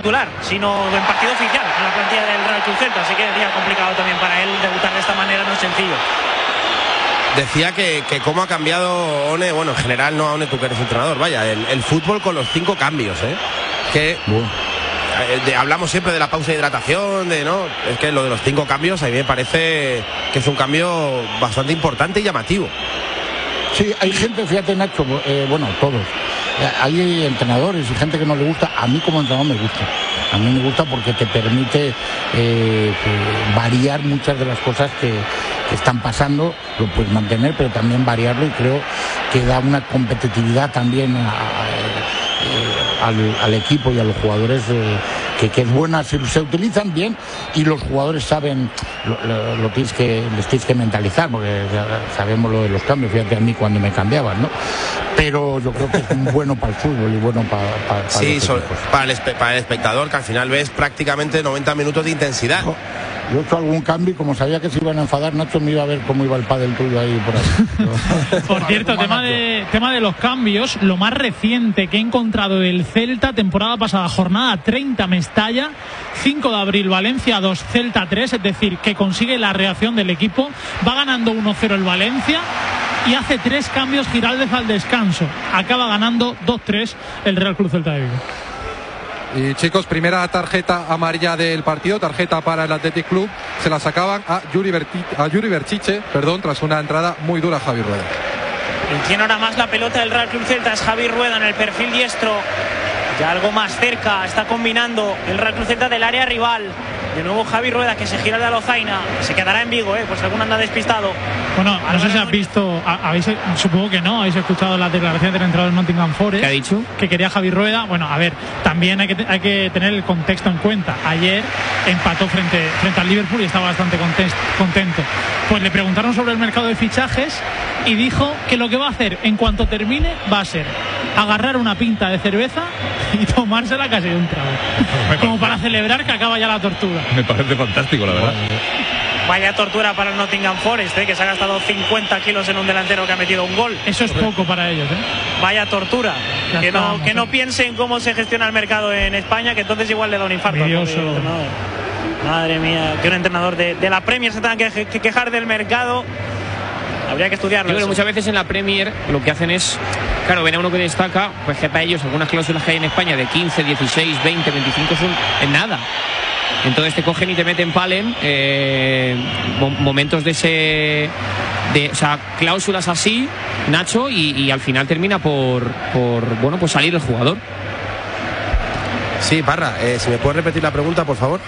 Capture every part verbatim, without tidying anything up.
titular, sino en partido oficial en la plantilla del Real Club Celta, así que día complicado también para él debutar de esta manera, no es sencillo. Decía que, que cómo ha cambiado One, bueno, en general no, One, tú que eres entrenador, vaya, el, el fútbol con los cinco cambios, ¿eh? Que eh, de, hablamos siempre de la pausa de hidratación, de no, es que lo de los cinco cambios a mí me parece que es un cambio bastante importante y llamativo. Sí, hay gente, fíjate Nacho, eh, bueno, todos, hay entrenadores y gente que no le gusta, a mí como entrenador me gusta. A mí me gusta porque te permite eh, variar muchas de las cosas que, que están pasando, lo puedes mantener, pero también variarlo, y creo que da una competitividad también a, a, al, al equipo y a los jugadores eh, que, que es buena, se, se utilizan bien y los jugadores saben, lo, lo, lo tienes que, les tienes que mentalizar, porque sabemos lo de los cambios, fíjate a mí cuando me cambiaban, ¿no? Pero yo creo que es bueno para el fútbol y bueno para, para, para sí, los so, para, el, para el espectador, que al final ves prácticamente noventa minutos de intensidad. No, yo he hecho algún cambio y como sabía que se iban a enfadar, Nacho me iba a ver cómo iba el pádel tuyo ahí por ahí. Por cierto, tema de, tema de los cambios, lo más reciente que he encontrado del Celta, temporada pasada, jornada treinta, Mestalla, cinco de abril, Valencia dos, Celta tres, es decir, que consigue la reacción del equipo, va ganando uno cero el Valencia y hace tres cambios Giraldez al descanso, acaba ganando dos tres el Real Club Celta de Vigo. Y chicos, primera tarjeta amarilla del partido, tarjeta para el Athletic Club, se la sacaban a Yuri, Berti, a Yuri Berchiche, perdón, tras una entrada muy dura a Javi Rueda. Y tiene ahora más la pelota del Real Club Celta, es Javi Rueda en el perfil diestro, ya algo más cerca, está combinando el Real Club Celta del área rival. De nuevo Javi Rueda, que se gira de Lozaina, se quedará en Vigo, ¿eh? Pues algún anda despistado. Bueno, no sé si has visto, habéis, supongo que no, habéis escuchado las declaraciones del entrenador del Nottingham Forest. ¿Qué ha dicho? Que quería Javi Rueda. Bueno, a ver, también hay que, hay que tener el contexto en cuenta. Ayer empató frente, frente al Liverpool y estaba bastante contento. Pues le preguntaron sobre el mercado de fichajes y dijo que lo que va a hacer en cuanto termine va a ser agarrar una pinta de cerveza y tomársela casi de un trago. Como para celebrar que acaba ya la tortura. Me parece fantástico, la verdad. Vaya tortura para el Nottingham Forest, ¿eh? Que se ha gastado cincuenta kilos en un delantero que ha metido un gol. Eso es poco para ellos, ¿eh? Vaya tortura. Ya que no, que no piensen cómo se gestiona el mercado en España, que entonces igual le da un infarto. Madre mía, que un entrenador de, de la Premier se tenga que, que quejar del mercado. Habría que estudiarlo. Yo creo que muchas veces en la Premier lo que hacen es, claro, ven a uno que destaca, pues que para ellos algunas cláusulas que hay en España de quince, dieciséis, veinte, veinticinco son en nada. Entonces te cogen y te meten palen eh, momentos de ese, de, o sea, cláusulas así, Nacho, y, y al final termina por, por, bueno, pues salir el jugador. Sí, Parra, eh, si me puedes repetir la pregunta, por favor.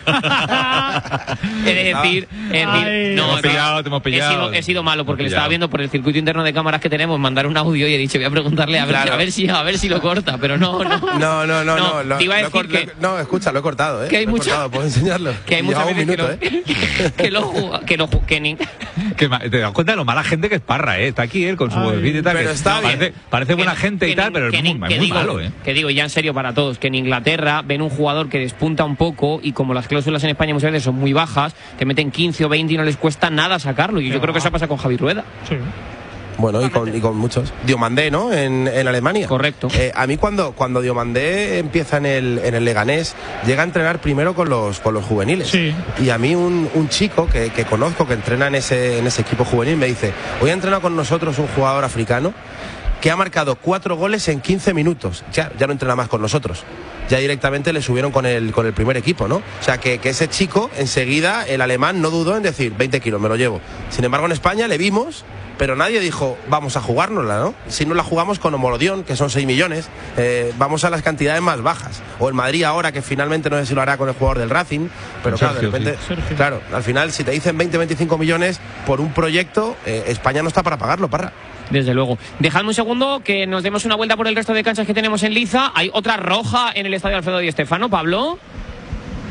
He de decir, he de decir no, te hemos pillado, te hemos pillado. He sido, he sido malo porque le estaba viendo por el circuito interno de cámaras que tenemos, mandar un audio y he dicho, voy a preguntarle a ver, claro. a ver si a ver si lo corta, pero no, no. No, no, no, no. no, no te iba a lo, decir lo, que, no, escucha, lo he cortado, ¿eh? Que hay lo he mucho, cortado, puedo enseñarlo. Que hay muchas veces minuto, que, lo, ¿eh? que lo que lo que ni que te das cuenta de lo mala gente que es Parra, ¿eh? Está aquí él con su vídeo y tal. Pero que, está no, bien. Parece, parece buena que, gente que y tal, ni, pero es muy, ni, muy que digo, malo, ¿eh? Que digo, ya en serio para todos, que en Inglaterra ven un jugador que despunta un poco y como las cláusulas en España muchas veces son muy bajas, te meten quince o veinte y no les cuesta nada sacarlo. Y yo creo que eso pasa con Javi Rueda. Sí. Bueno, y con, y con muchos. Diomandé, ¿no? En, en Alemania. Correcto. Eh, a mí cuando, cuando Diomandé empieza en el, en el Leganés, llega a entrenar primero con los, con los juveniles. Sí. Y a mí un, un chico que, que conozco, que entrena en ese, en ese equipo juvenil, me dice, hoy ha entrenado con nosotros un jugador africano que ha marcado cuatro goles en quince minutos. Ya, ya no entrena más con nosotros. Ya directamente le subieron con el, con el primer equipo, ¿no? O sea, que, que ese chico, enseguida, el alemán no dudó en decir, veinte kilos, me lo llevo. Sin embargo, en España le vimos, pero nadie dijo, vamos a jugárnosla, ¿no? Si no la jugamos con Homolodión, que son seis millones, eh, vamos a las cantidades más bajas. O el Madrid ahora, que finalmente no sé si lo hará con el jugador del Racing, pero claro, Sergio, de repente, sí. claro, al final, si te dicen veinte, veinticinco millones por un proyecto, eh, España no está para pagarlo, Parra. Desde luego. Dejadme un segundo que nos demos una vuelta por el resto de canchas que tenemos en Liza. Hay otra roja en el estadio Alfredo Di Stéfano, Pablo.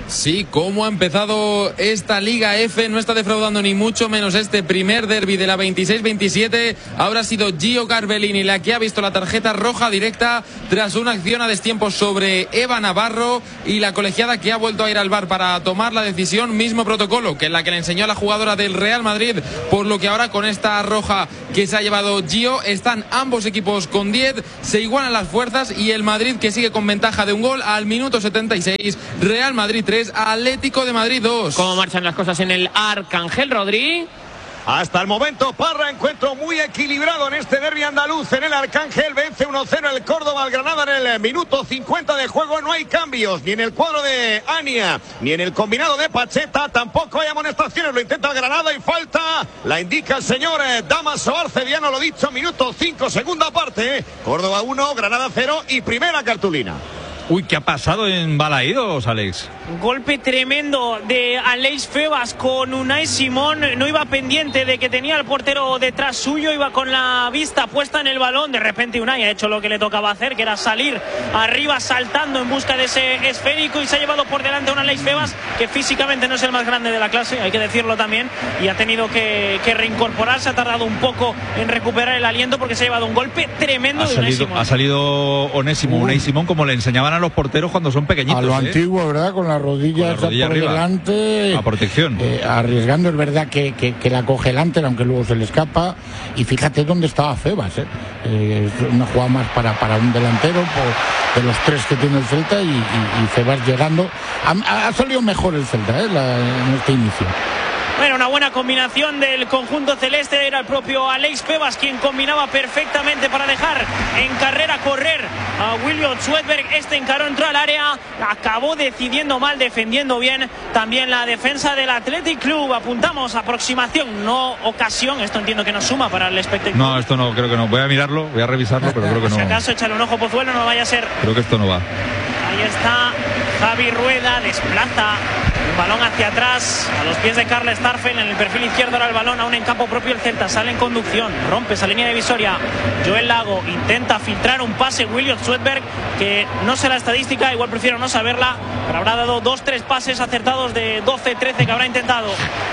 Sí, cómo ha empezado esta Liga F, no está defraudando ni mucho menos este primer derbi de la veintiséis veintisiete. Ahora ha sido Gio Garbellini la que ha visto la tarjeta roja directa tras una acción a destiempo sobre Eva Navarro, y la colegiada que ha vuelto a ir al V A R para tomar la decisión, mismo protocolo que la que le enseñó a la jugadora del Real Madrid, por lo que ahora con esta roja que se ha llevado Gio están ambos equipos con diez, se igualan las fuerzas y el Madrid que sigue con ventaja de un gol al minuto setenta y seis, Real Madrid tres, Atlético de Madrid dos. ¿Cómo marchan las cosas en el Arcángel, Rodri? Hasta el momento, Parra, encuentro muy equilibrado en este derbi andaluz. En el Arcángel vence uno cero el Córdoba al Granada en el minuto cincuenta de juego. No hay cambios, ni en el cuadro de Ania, ni en el combinado de Pacheta. Tampoco hay amonestaciones, lo intenta el Granada y falta. La indica el señor eh, Damaso Arcediano, lo dicho, minuto cinco, segunda parte. Córdoba uno, Granada cero y primera cartulina. Uy, ¿qué ha pasado en Balaídos, Alex? Golpe tremendo de Aleix Febas con Unai Simón. No iba pendiente de que tenía el portero detrás suyo, iba con la vista puesta en el balón. De repente Unai ha hecho lo que le tocaba hacer, que era salir arriba saltando en busca de ese esférico, y se ha llevado por delante a un Aleix Febas que físicamente no es el más grande de la clase, hay que decirlo también, y ha tenido que, que reincorporarse. Ha tardado un poco en recuperar el aliento porque se ha llevado un golpe tremendo ha de salido, Unai Simón. Ha salido Onésimo, Unai Simón, como le enseñaban a los porteros cuando son pequeñitos. A lo ¿eh? antiguo, ¿verdad? Con la rodilla, Con la rodilla por arriba, delante. a protección. Eh, arriesgando, es verdad que, que, que la coge el Anter, aunque luego se le escapa. Y fíjate dónde estaba Febas. ¿eh? Eh, es una jugada más para, para un delantero por, de los tres que tiene el Celta, y, y, y Febas llegando. Ha, ha salido mejor el Celta ¿eh? la, en este inicio. Bueno, una buena combinación del conjunto celeste. Era el propio Aleix Febas quien combinaba perfectamente para dejar en carrera correr a William Swedberg. Este encaró, entró al área, acabó decidiendo mal, defendiendo bien también la defensa del Athletic Club. Apuntamos aproximación, no ocasión. Esto entiendo que no suma para el espectáculo. No, esto no, creo que no. Voy a mirarlo, voy a revisarlo, pero creo que no. Si acaso échale un ojo, Pozuelo, no vaya a ser. Creo que esto no va. Ahí está Javi Rueda, desplaza un balón hacia atrás a los pies de Karl Starfel. En el perfil izquierdo ahora el balón aún en campo propio el Celta, sale en conducción, rompe esa línea divisoria Joel Lago, intenta filtrar un pase William Swedberg, que no sé la estadística, igual prefiero no saberla, pero habrá dado dos, tres pases acertados de doce, trece que habrá intentado.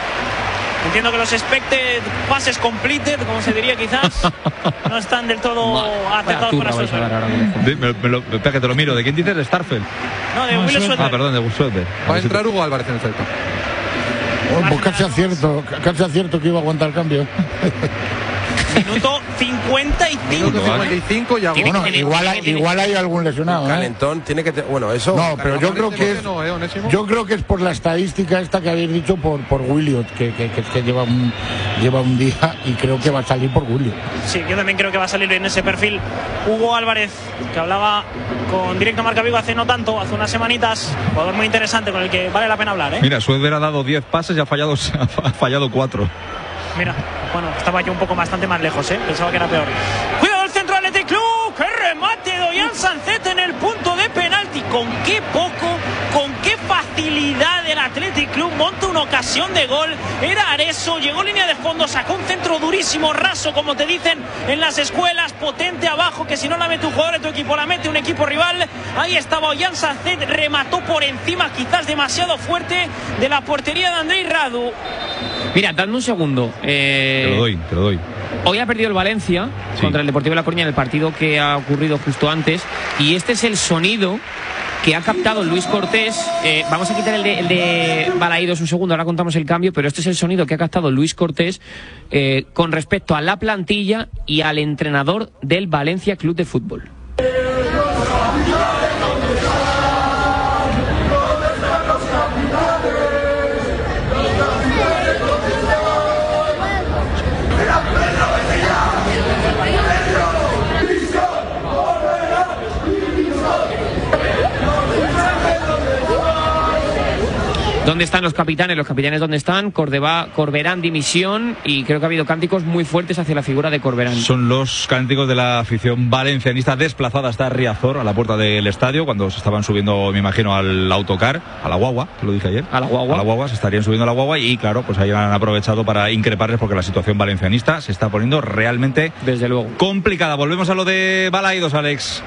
Entiendo que los expected pases completed, como se diría quizás, no están del todo acertados para Swedberg. Me, me lo, espera que te lo miro. ¿De quién dices? ¿De Starfel? No, de William Swedberg. Ah, perdón, de Swedberg. Va a entrar Hugo Álvarez en el Celta. Oh, pues casi acierto, casi acierto que iba a aguantar el cambio. Minuto cincuenta y cinco. Minuto cincuenta y cinco y Bueno, tener, igual, hay, igual hay algún lesionado. ¿eh? Calentón tiene que te, bueno, eso. No, pero yo creo que es, no, ¿eh, Onésimo? yo creo que es por la estadística esta que habéis dicho por por Williot, que, que, que, que lleva un lleva un día, y creo que va a salir por Williot. Sí, yo también creo que va a salir en ese perfil Hugo Álvarez, que hablaba con Directo Marca Vigo hace no tanto, hace unas semanitas, jugador muy interesante con el que vale la pena hablar, ¿eh? Mira, Swedberg ha dado diez pases y ha fallado ha fallado cuatro. Mira, bueno, estaba yo un poco bastante más lejos, ¿eh? Pensaba que era peor. Cuidado el centro Athletic Club, qué remate de Ollán Sancet en el punto de penalti. Con qué poco, con qué facilidad el Athletic Club monta una ocasión de gol. Era Areso, llegó línea de fondo, sacó un centro durísimo, raso, como te dicen en las escuelas, potente abajo, que si no la mete un jugador de tu equipo, la mete un equipo rival. Ahí estaba Ollán Sancet, remató por encima, quizás demasiado fuerte, de la portería de Andrei Radu. Mira, dadme un segundo. Eh, Te lo doy, te lo doy. Hoy ha perdido el Valencia sí. contra el Deportivo de La Coruña en el partido que ha ocurrido justo antes. Y este es el sonido que ha captado Luis Cortés. Eh, vamos a quitar el de, el de Balaídos un segundo, ahora contamos el cambio, pero este es el sonido que ha captado Luis Cortés eh, con respecto a la plantilla y al entrenador del Valencia Club de Fútbol. ¿Dónde están los capitanes? Los capitanes, ¿dónde están? Cordeva, Corberán, dimisión, y creo que ha habido cánticos muy fuertes hacia la figura de Corberán. Son los cánticos de la afición valencianista desplazada hasta Riazor, a la puerta del estadio, cuando se estaban subiendo, me imagino, al autocar, a la guagua, te lo dije ayer. A la guagua. A la guagua, se estarían subiendo a la guagua y, claro, pues ahí han aprovechado para increparles porque la situación valencianista se está poniendo realmente desde luego complicada. Volvemos a lo de Balaídos, Alex.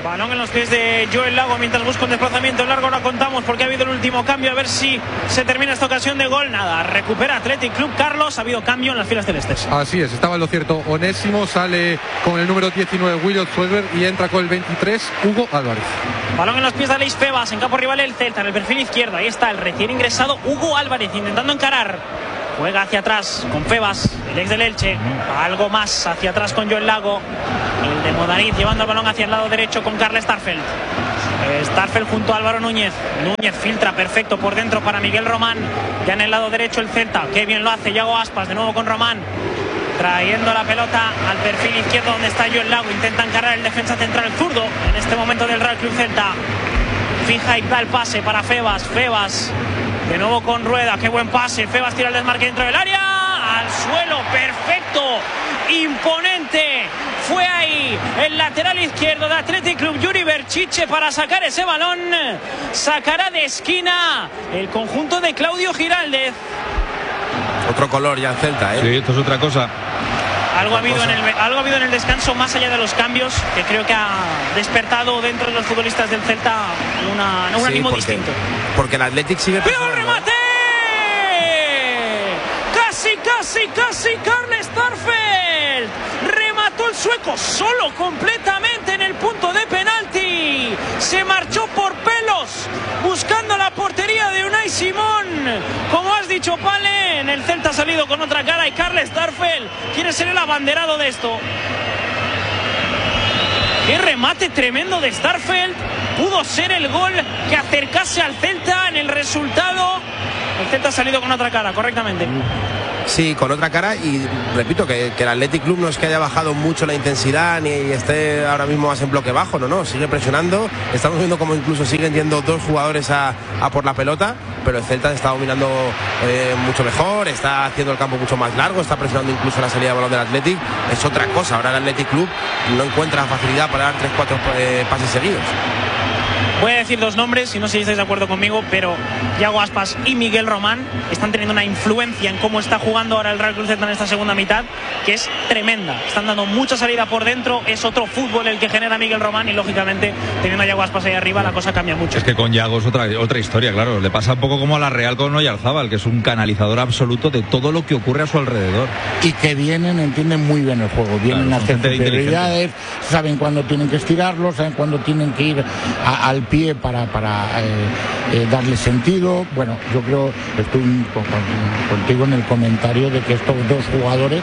Balón en los pies de Joel Lago mientras busca un desplazamiento largo. Ahora contamos porque ha habido el último cambio. A ver si se termina esta ocasión de gol. Nada, recupera Athletic Club. Carlos, ha habido cambio en las filas celestes. Así es, estaba en lo cierto Onésimo. Sale con el número diecinueve William Schweber y entra con el veintitrés Hugo Álvarez. Balón en los pies de Aleix Febas. En campo rival el Celta, en el perfil izquierdo. Ahí está el recién ingresado Hugo Álvarez intentando encarar. Juega hacia atrás con Febas, el ex del Elche. Algo más hacia atrás con Joel Lago. El de Modariz llevando el balón hacia el lado derecho con Carles Starfelt. Starfelt junto a Álvaro Núñez. Núñez filtra perfecto por dentro para Miguel Román. Ya en el lado derecho el Celta. Qué bien lo hace Yago Aspas de nuevo con Román. Trayendo la pelota al perfil izquierdo donde está Joel Lago. Intenta encarar el defensa central zurdo en este momento del Real Club Celta. Fija y da el pase para Febas. Febas de nuevo con Rueda. Qué buen pase. Febas tira el desmarque dentro del área. Al suelo. Perfecto. Imponente. Fue ahí el lateral izquierdo de Athletic Club, Yuri Berchiche, para sacar ese balón. Sacará de esquina el conjunto de Claudio Giraldez. Otro color ya en Celta, ¿eh? Sí, esto es otra cosa. Algo ha, habido en el, algo ha habido en el descanso, más allá de los cambios, que creo que ha despertado dentro de los futbolistas del Celta una, un sí, ánimo porque, distinto. Porque el Athletic sigue... ¡Pero remate! Casi, casi, casi Carles Starfelt. Remató el sueco solo completamente en el punto de penalti. Se marchó por pelos buscando la portería de Unai Simón. Como has dicho, Palen, el Celta ha salido con otra cara y Carles Starfelt quiere ser el abanderado de esto. Qué remate tremendo de Starfelt. Pudo ser el gol que acercase al Celta en el resultado. El Celta ha salido con otra cara, correctamente. Sí, con otra cara, y repito que, que el Athletic Club no es que haya bajado mucho la intensidad ni esté ahora mismo más en bloque bajo, no, no, sigue presionando. Estamos viendo como incluso siguen yendo dos jugadores a, a por la pelota, pero el Celta está dominando eh, mucho mejor, está haciendo el campo mucho más largo, está presionando incluso la salida de balón del Athletic. Es otra cosa, ahora el Athletic Club no encuentra facilidad para dar tres cuatro eh, pases seguidos. Voy a decir dos nombres, y no sé si estáis de acuerdo conmigo, pero Yago Aspas y Miguel Román están teniendo una influencia en cómo está jugando ahora el Real Club Celta en esta segunda mitad, que es tremenda. Están dando mucha salida por dentro, es otro fútbol el que genera Miguel Román, y lógicamente teniendo a Yago Aspas ahí arriba la cosa cambia mucho. Es que con Yago es otra, otra historia, claro. Le pasa un poco como a la Real con Oyarzábal, que es un canalizador absoluto de todo lo que ocurre a su alrededor. Y que vienen, entienden muy bien el juego, vienen claro, a hacer superioridades, saben cuándo tienen que estirarlo, saben cuándo tienen que ir a, al pie para, para eh, eh, darle sentido. Bueno, yo creo, estoy con, con, contigo en el comentario de que estos dos jugadores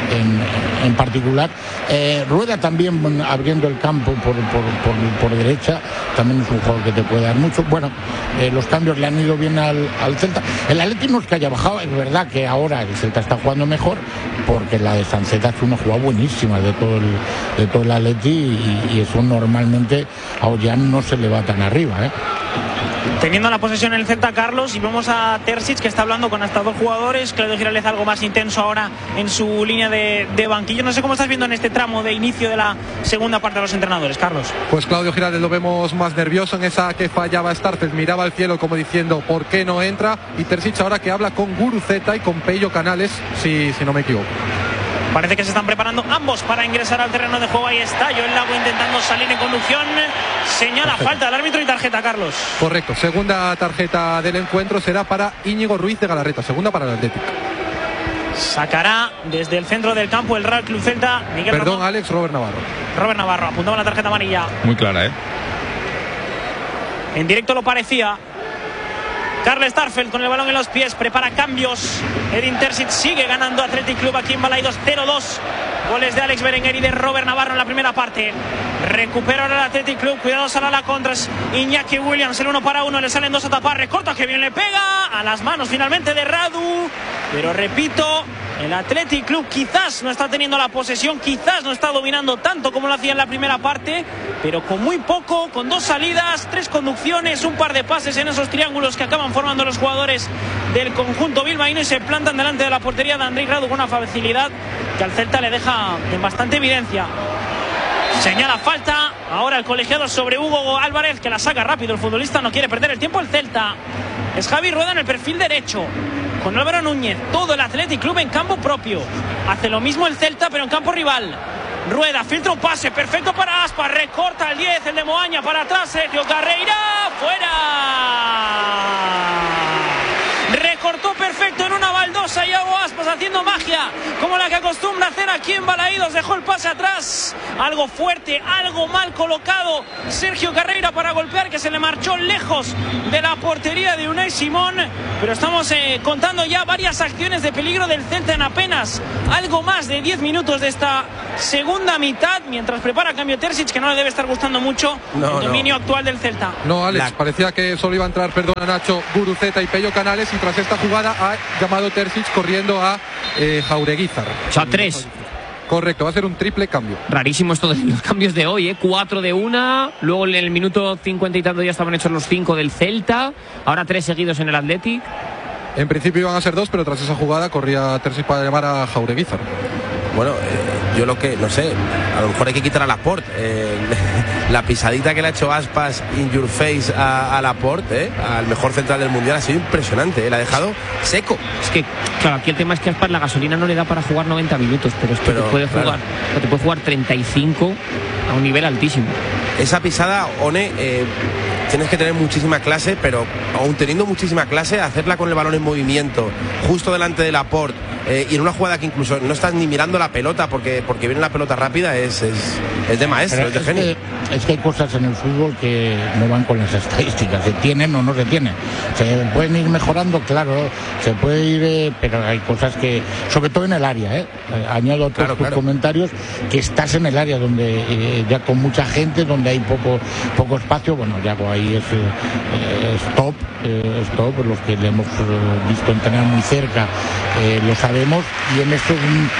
en, en particular, eh, Rueda también abriendo el campo por, por, por, por derecha, también es un jugador que te puede dar mucho. Bueno, eh, los cambios le han ido bien al, al Celta. El Atleti no es que haya bajado, es verdad que ahora el Celta está jugando mejor, porque la de Sanceta es una jugada buenísima de todo el, de todo el Atleti, y, y eso normalmente a Ollán no se le va tan arriba, ¿eh? Teniendo la posesión en el Celta, Carlos, y vemos a Terzic que está hablando con hasta dos jugadores. Claudio Giraldez algo más intenso ahora en su línea de, de banquillo. No sé cómo estás viendo en este tramo de inicio de la segunda parte de los entrenadores, Carlos. Pues Claudio Giraldez lo vemos más nervioso en esa que fallaba Starfelt, miraba al cielo como diciendo ¿por qué no entra? Y Terzic ahora que habla con Guruceta y con Pello Canales, si, si no me equivoco. Parece que se están preparando ambos para ingresar al terreno de juego. Ahí está Joel Lago intentando salir en conducción. Señala Perfecto. Falta del árbitro y tarjeta, Carlos. Correcto, segunda tarjeta del encuentro será para Íñigo Ruiz de Galarreta, segunda para el Atlético. Sacará desde el centro del campo el Real Club Celta. Miguel Perdón, Ramón. Alex, Robert Navarro. Robert Navarro apuntaba la tarjeta amarilla. Muy clara, ¿eh? En directo lo parecía. Carles Starfelt con el balón en los pies, prepara cambios. Edin Terzic sigue ganando Athletic Club aquí en Balaidos cero dos. Goles de Alex Berenguer y de Robert Navarro en la primera parte. Recupera ahora el Athletic Club, cuidado, sale a la contra. Iñaki Williams, el uno para uno, le salen dos a tapar, recorta, que bien le pega a las manos finalmente de Radu. Pero repito, el Athletic Club quizás no está teniendo la posesión, quizás no está dominando tanto como lo hacía en la primera parte, pero con muy poco, con dos salidas, tres conducciones, un par de pases en esos triángulos que acaban formando los jugadores del conjunto bilbaíno, y se plantan delante de la portería de Andrei Radu con una facilidad que al Celta le deja en bastante evidencia. Señala falta ahora el colegiado sobre Hugo Álvarez, que la saca rápido el futbolista, no quiere perder el tiempo el Celta. Es Javi Rueda en el perfil derecho con Álvaro Núñez, todo el Athletic Club en campo propio. Hace lo mismo el Celta pero en campo rival. Rueda, filtra un pase, perfecto para Aspas, recorta el diez, el de Moaña, para atrás, Sergio Carreira, fuera. Recortó perfecto en una baldosa Iago Aspas haciendo magia como la que acostumbra hacer aquí en Balaídos. Dejó el pase atrás, algo fuerte, algo mal colocado Sergio Carreira para golpear, que se le marchó lejos de la portería de Unai Simón. Pero estamos eh, contando ya varias acciones de peligro del Celta en apenas algo más de diez minutos de esta segunda mitad, mientras prepara cambio Terzic, que no le debe estar gustando mucho no, el dominio no. actual del Celta. No, Alex, la... parecía que solo iba a entrar, perdona Nacho, Guruceta y Pello Canales, y tras esta jugada ha llamado Terzic corriendo a eh, Jaureguizar. O sea, tres. Correcto, va a ser un triple cambio. Rarísimo esto de los cambios de hoy, ¿eh? Cuatro de una, luego en el minuto cincuenta y tanto ya estaban hechos los cinco del Celta, ahora tres seguidos en el Athletic. En principio iban a ser dos, pero tras esa jugada corría Terzic para llamar a Jaureguizar. Bueno, eh, yo lo que, no sé, a lo mejor hay que quitar a Laporte. Eh, la pisadita que le ha hecho Aspas in your face a, a Laporte, eh, al mejor central del mundial, ha sido impresionante, eh, le ha dejado seco. Es que, claro, aquí el tema es que Aspas la gasolina no le da para jugar noventa minutos, pero es que pero, te puede jugar, claro. te puede jugar treinta y cinco a un nivel altísimo. Esa pisada, One, eh, tienes que tener muchísima clase, pero aún teniendo muchísima clase, hacerla con el balón en movimiento, justo delante de Laporte, eh, y en una jugada que incluso no estás ni mirando la pelota porque, porque viene la pelota rápida, es, es, es de maestro, es de es genio. Que, es que hay cosas en el fútbol que no van con las estadísticas, se tienen o no se tienen. Se pueden ir mejorando, claro, se puede ir, eh, pero hay cosas que, sobre todo en el área, eh, añado otros claro, claro. comentarios, que estás en el área donde eh, ya con mucha gente, donde hay poco, poco espacio, bueno, ya ahí es eh, stop, eh, stop, los que le hemos eh, visto entrenar muy cerca, eh, lo sabemos, y en esto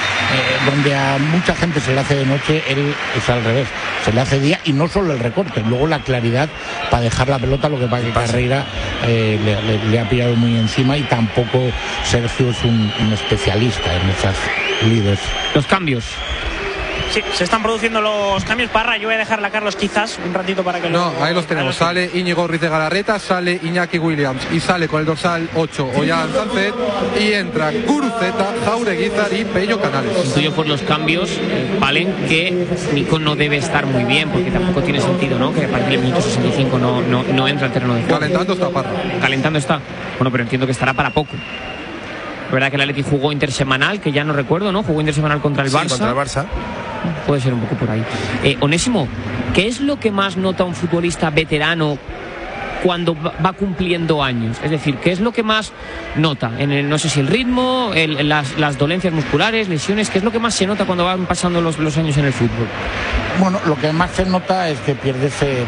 eh, donde a mucha gente se le hace de noche, él es al revés, se le hace día, y no solo el recorte, luego la claridad para dejar la pelota, lo que pasa que Carreira eh, le, le, le ha pillado muy encima, y tampoco Sergio es un, un especialista en esas líderes. Los cambios. Sí, se están produciendo los cambios. Parra, yo voy a dejarla a Carlos quizás un ratito para que no, lo... ahí los tenemos. Sale Íñigo Ruiz de Galarreta, sale Iñaki Williams y sale con el dorsal ocho Ollán Sánchez, y entra Guruceta, Jaureguizar y Pello Canales. Intuyo por los cambios, Valen, que Nico no debe estar muy bien, porque tampoco tiene sentido, ¿no? Que a partir del minuto sesenta y cinco no, no, no entra al terreno de juego. Calentando está Parra. Calentando está. Bueno, pero entiendo que estará para poco. La verdad que el Atleti jugó intersemanal, que ya no recuerdo, ¿no? Jugó intersemanal contra el sí, Barça. contra el Barça. Puede ser un poco por ahí. Eh, Onésimo, ¿qué es lo que más nota un futbolista veterano cuando va cumpliendo años? Es decir, ¿qué es lo que más nota? En el, no sé si el ritmo, el, las, las dolencias musculares, lesiones, ¿qué es lo que más se nota cuando van pasando los, los años en el fútbol? Bueno, lo que más se nota es que pierdes eh,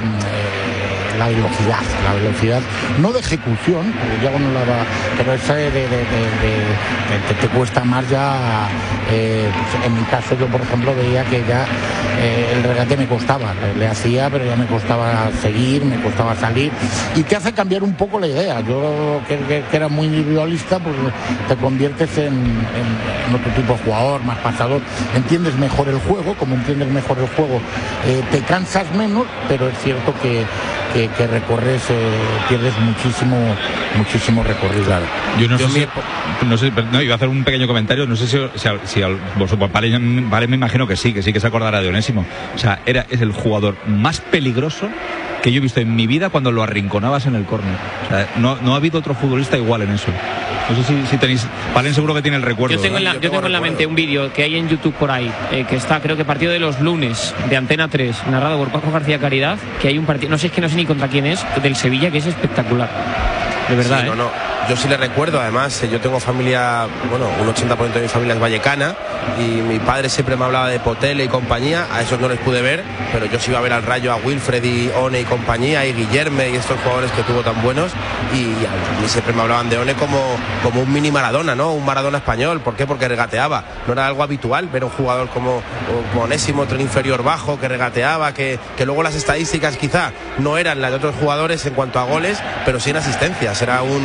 la velocidad, la velocidad, no de ejecución, porque ya uno la va, pero esa de, de, de, de, de, de te cuesta más ya. Eh, pues en mi caso, yo por ejemplo veía que ya eh, el regate me costaba, le, le hacía, pero ya me costaba seguir, me costaba salir, y te hace cambiar un poco la idea. Yo que, que, que era muy individualista, pues te conviertes en, en, en otro tipo de jugador, más pasador, entiendes mejor el juego, como entiendes mejor el juego, eh, te cansas menos, pero es cierto que Que, que recorres, eh, pierdes muchísimo muchísimo recorrido. Claro. Yo no Yo sé, si, no sé no, iba a hacer un pequeño comentario, no sé si, si, si al, vosotros, vale, vale, me imagino que sí, que sí que se acordará de Onésimo. O sea, era, es el jugador más peligroso que yo he visto en mi vida cuando lo arrinconabas en el córner. O sea, no, no ha habido otro futbolista igual en eso. No sé si, si tenéis... Valen seguro que tiene el recuerdo. Yo tengo en la, yo tengo en la mente un vídeo que hay en YouTube por ahí, eh, que está, creo que partido de los lunes, de Antena tres, narrado por Paco García Caridad, que hay un partido, no sé, es que no sé ni contra quién es, del Sevilla, que es espectacular. De verdad, sí, ¿eh? No, no. Yo sí le recuerdo, además, yo tengo familia, bueno, un ochenta por ciento de mi familia es vallecana, y mi padre siempre me hablaba de Potele y compañía, a esos no les pude ver, pero yo sí iba a ver al Rayo, a Wilfred y One y compañía, y Guillerme y estos jugadores que tuvo tan buenos, y a mí siempre me hablaban de One como, como un mini Maradona, ¿no? Un Maradona español. ¿Por qué? Porque regateaba. No era algo habitual ver un jugador como, como Onésimo, tren inferior bajo, que regateaba, que, que luego las estadísticas quizá no eran las de otros jugadores en cuanto a goles, pero sí en asistencias. Era un mucho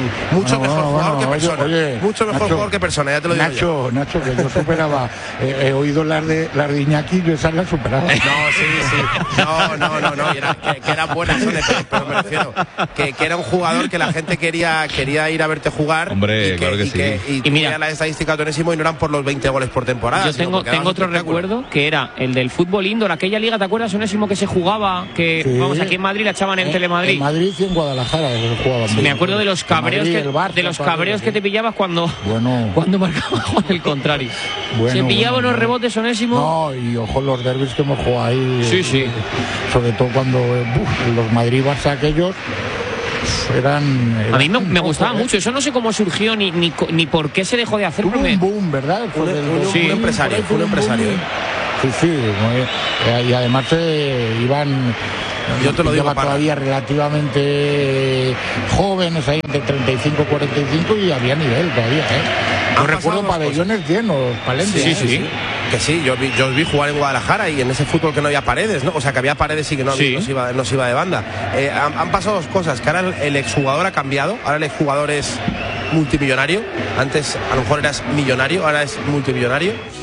mucho no, mejor no, jugador bueno, que persona. oye, mucho mejor Nacho, jugador que persona, ya te lo digo Nacho, yo. Nacho, que yo superaba. eh, he oído las de, las de Iñaki, yo esas las superaba. No, sí, sí. No, no, no, no. Era, que, que eran buenas, son, pero me refiero. Que, que era un jugador que la gente quería, quería ir a verte jugar. Hombre, y que, claro que y sí. Que, y, Y mira, las estadísticas de Onésimo y no eran por los veinte goles por temporada. Yo tengo, tengo otro recuerdo que era el del fútbol indoor, aquella liga, ¿te acuerdas, Onésimo, que se jugaba? Que Sí. vamos, aquí en Madrid la echaban en Eh, Telemadrid. En Madrid y en Guadalajara se jugaban. Me acuerdo de los En cabreos Madrid, que, el Barça, de los todo cabreos eso, que sí. te pillabas cuando, Bueno. cuando marcaba con el contrario. Bueno, se pillaba bueno, unos bueno. rebotes, Onésimo. No, y ojo los derbis que hemos jugado ahí. Sí, sí. Sobre todo cuando eh, uf, los Madrid-Barça aquellos eran, eran. A mí me, me un gustaba poco, mucho. Eso no sé cómo surgió ni, ni, co- ni por qué se dejó de hacer. Tuvo porque- un boom, ¿verdad? Fue Un- del- un- sí, un empresario, por ahí fue un boom. empresario, ¿eh? Sí, sí. muy- eh, y además eh, iban. Yo te lo digo, iban Parra. todavía relativamente jóvenes, ahí de treinta y cinco, cuarenta y cinco, y había nivel todavía, ¿eh? Yo Han recuerdo pasado dos pabellones llenos, Palencia. Sí, ¿eh? sí, sí. Que sí, yo vi, yo os vi jugar en Guadalajara y en ese fútbol que no había paredes, ¿no? O sea, que había paredes y que no, había, Sí. no, se, iba, no se iba de banda. Eh, han, han pasado dos cosas, que ahora el, el exjugador ha cambiado, ahora el exjugador es multimillonario, antes a lo mejor eras millonario, ahora es multimillonario.